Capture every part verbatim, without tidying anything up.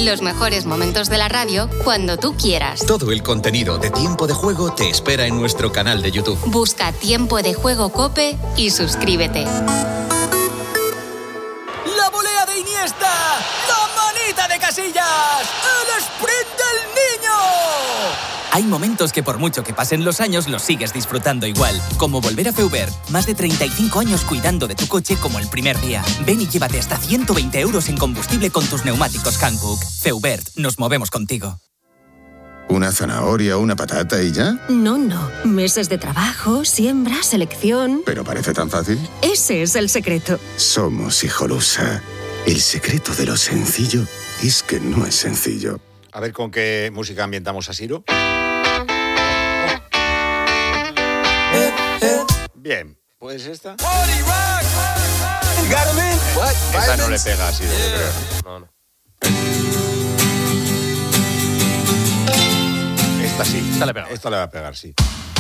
Los mejores momentos de la radio cuando tú quieras. Todo el contenido de Tiempo de Juego te espera en nuestro canal de YouTube. Busca Tiempo de Juego COPE y suscríbete. ¡La volea de Iniesta! ¡La manita de Casillas! ¡El sprint del niño! Hay momentos que por mucho que pasen los años los sigues disfrutando igual. Como volver a Feubert. Más de treinta y cinco años cuidando de tu coche como el primer día. Ven y llévate hasta ciento veinte euros en combustible con tus neumáticos Hankook. Feubert, nos movemos contigo. ¿Una zanahoria, una patata y ya? No, no. Meses de trabajo, siembra, selección... ¿Pero parece tan fácil? Ese es el secreto. Somos Hijolusa. El secreto de lo sencillo es que no es sencillo. A ver con qué música ambientamos a Siro. Bien, pues esta. Esta no le pega a Siro, yo creo. No, no. Esta sí. Esta le pega. Esta le va a pegar, sí.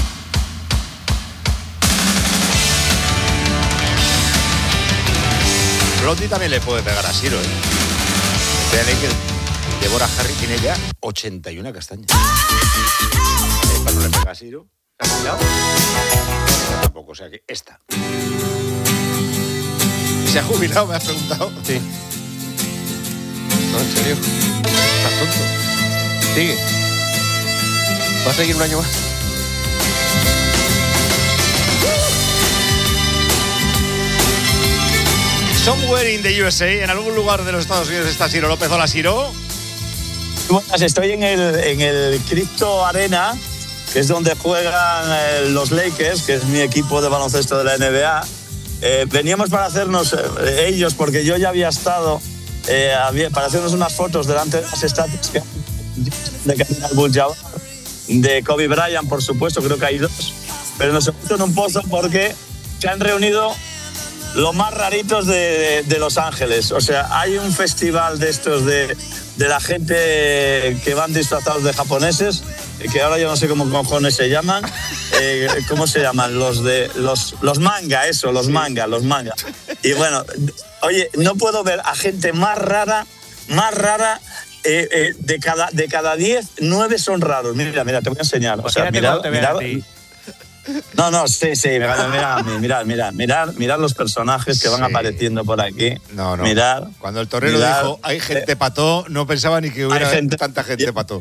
Blondie también le puede pegar a Siro, ¿eh? Vean que Deborah Harry tiene ya ochenta y una castañas. Esta no le pega a Siro. ¿Has mirado? Esta tampoco, o sea que esta. ¿Se ha jubilado? Me has preguntado. Sí. No, en serio. Estás tonto. Sigue. ¿Va a seguir un año más? Somewhere in the U S A, en algún lugar de los Estados Unidos está Siro López. Hola, Siro. Buenas, estoy en el, en el Crypto Arena, que es donde juegan eh, los Lakers, que es mi equipo de baloncesto de la N B A. Eh, veníamos para hacernos eh, ellos, porque yo ya había estado, eh, había, para hacernos unas fotos delante de las estatuas que, de Kareem Abdul-Jabbar, de Kobe Bryant, por supuesto, creo que hay dos, pero nos hemos puesto en un pozo porque se han reunido los más raritos de, de, de Los Ángeles. O sea, hay un festival de estos de, de la gente que van disfrazados de japoneses, que ahora yo no sé cómo cojones se llaman. Eh, ¿Cómo se llaman? Los de los, los manga, eso, los manga, los manga. Y bueno, oye, no puedo ver a gente más rara, más rara. Eh, eh, de cada de cada diez, nueve son raros. Mira, mira, te voy a enseñar. O sea, mirad, mirad, no, no, sí, sí, mirad, mirad, mirad, mirad, mirad, mirad los personajes que van sí. apareciendo por aquí. No, no. Mirad. Cuando el torero mirad, dijo, hay gente pató, no pensaba ni que hubiera gente, tanta gente pató.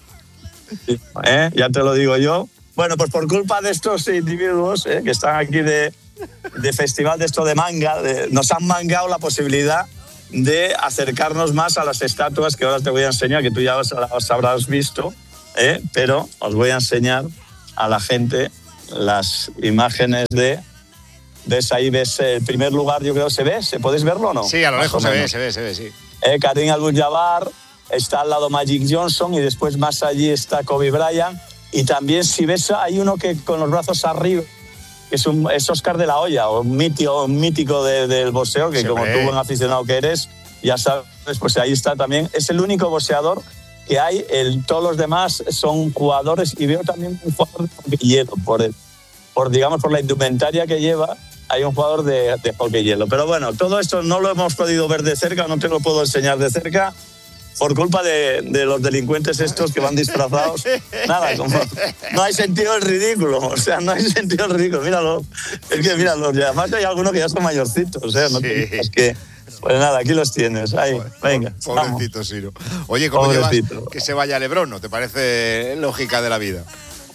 ¿Eh? Ya te lo digo yo. Bueno, pues por culpa de estos individuos eh, que están aquí de, de festival de esto de manga, de, nos han mangado la posibilidad de acercarnos más a las estatuas que ahora te voy a enseñar, que tú ya os, os habrás visto, ¿eh? Pero os voy a enseñar a la gente las imágenes de, de esa. Ahí ves el primer lugar, yo creo, ¿se ve? ¿Se podéis verlo o no? Sí, a lo lejos se ve, se ve, se ve, sí. Eh, Kareem Abdul-Jabbar, está al lado Magic Johnson y después más allí está Kobe Bryant. Y también, si ves, hay uno que con los brazos arriba, que es, un, es Oscar de la Hoya, un mítico, un mítico de, del boxeo, que sí, como tú, buen aficionado que eres, ya sabes, pues ahí está también. Es el único boxeador que hay, el, todos los demás son jugadores, y veo también un jugador de hockey hielo, por, el, por, digamos, por la indumentaria que lleva, hay un jugador de, de hockey hielo. Pero bueno, todo esto no lo hemos podido ver de cerca, no te lo puedo enseñar de cerca, por culpa de, de los delincuentes estos que van disfrazados. Nada, como no hay sentido el ridículo, o sea, no hay sentido el ridículo. Míralo, es que míralo, y además hay algunos que ya son mayorcitos, o sea, no sí. te, es que... Pues nada, aquí los tienes, ahí, venga. Pobrecito, vamos. Siro. Oye, ¿cómo Pobrecito. llevas que se vaya LeBron? ¿No te parece lógica de la vida?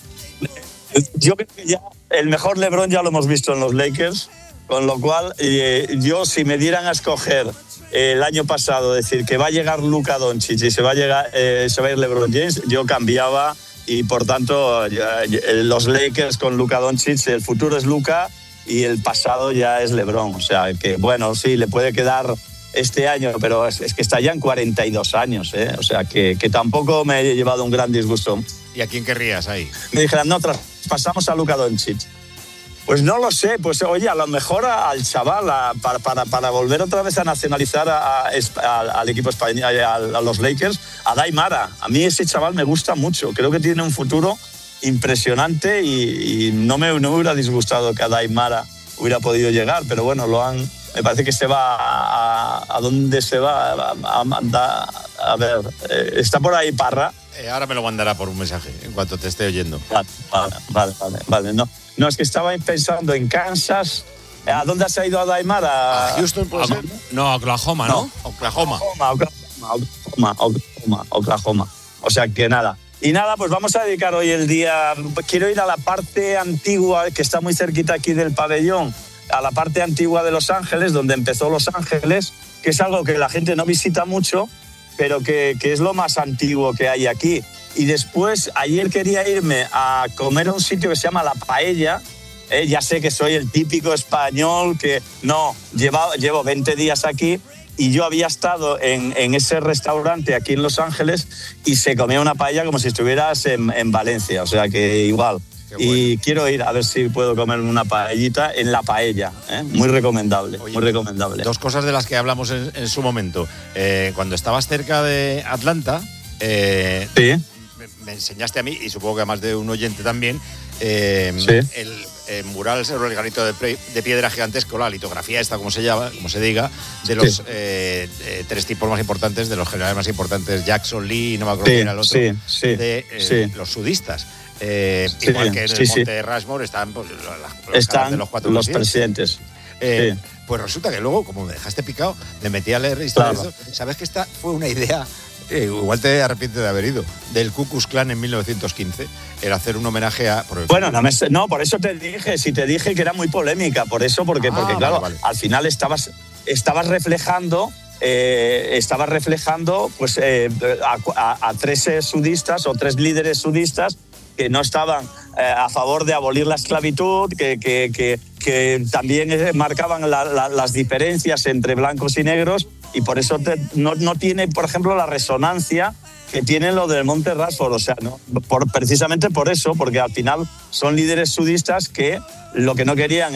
Yo creo que ya el mejor LeBron ya lo hemos visto en los Lakers, con lo cual eh, yo, si me dieran a escoger el año pasado, decir que va a llegar Luka Doncic y se va a, llegar, eh, se va a ir LeBron James, yo cambiaba y por tanto ya, los Lakers con Luka Doncic, el futuro es Luka y el pasado ya es LeBron. O sea, que bueno, sí, le puede quedar este año, pero es, es que está ya en cuarenta y dos años, ¿eh? O sea, que, que tampoco me he llevado un gran disgusto. ¿Y a quién querrías ahí? Me dijeran, no, pasamos a Luka Doncic. Pues no lo sé, pues oye, a lo mejor al chaval, a, para, para, para volver otra vez a nacionalizar a, a, a, al equipo español, a, a los Lakers, a Daimara. A mí ese chaval me gusta mucho, creo que tiene un futuro impresionante y, y no, me, no me hubiera disgustado que a Daimara hubiera podido llegar, pero bueno, lo han, me parece que se va a, a, a dónde se va, a, a, a, A ver, eh, ¿está por ahí Parra? Eh, ahora me lo mandará por un mensaje, en cuanto te esté oyendo. Vale, vale, vale, vale, vale. No, no, es que estaba pensando en Kansas. ¿A dónde has ido a Daimar? ¿A, ¿A Houston puede a, ser? No, Oklahoma, ¿no? Oklahoma. Oklahoma, Oklahoma, Oklahoma, Oklahoma, Oklahoma. O sea que nada. Y nada, pues vamos a dedicar hoy el día. Quiero ir a la parte antigua, que está muy cerquita aquí del pabellón, a la parte antigua de Los Ángeles, donde empezó Los Ángeles, que es algo que la gente no visita mucho, pero que, que es lo más antiguo que hay aquí. Y después, ayer quería irme a comer a un sitio que se llama La Paella. Eh, ya sé que soy el típico español que no, lleva, llevo veinte días aquí y yo había estado en, en ese restaurante aquí en Los Ángeles y se comía una paella como si estuvieras en, en Valencia, o sea que igual. Bueno. Y quiero ir a ver si puedo comer una paellita en La Paella, ¿eh? Muy recomendable, Oye, muy recomendable. Dos cosas de las que hablamos en, en su momento. Eh, cuando estabas cerca de Atlanta, eh, ¿Sí? me, me enseñaste a mí, y supongo que además de un oyente también, eh, ¿Sí? el, el mural sobre el granito de, pre, de piedra gigantesco, la litografía esta, como se llama, como se diga, de los sí. eh, eh, tres tipos más importantes, de los generales más importantes, Jackson, Lee, y no me acuerdo sí, quién era el otro, sí, sí, de eh, sí. los sudistas. Eh, sí, igual que en el sí, monte sí. de Rushmore están, pues, los, están de los cuatro los presidentes. presidentes. Eh, sí. Pues resulta que luego, como me dejaste picado, me metí a leer historias. Claro. ¿Sabes que esta fue una idea? Eh, igual te arrepientes de haber ido, del Ku Klux Klan en mil novecientos quince, era hacer un homenaje a... Por bueno, no, me, no, por eso te dije, si te dije que era muy polémica, por eso, porque, ah, porque claro, vale, vale. al final estabas, estabas reflejando, eh, estabas reflejando pues, eh, a, a, a tres sudistas o tres líderes sudistas que no estaban eh, a favor de abolir la esclavitud, que, que, que, que también marcaban la, la, las diferencias entre blancos y negros, y por eso te, no, no tiene, por ejemplo, la resonancia que tiene lo del Monte Rushmore. O sea, ¿no? por, precisamente por eso, porque al final son líderes sudistas que lo que no querían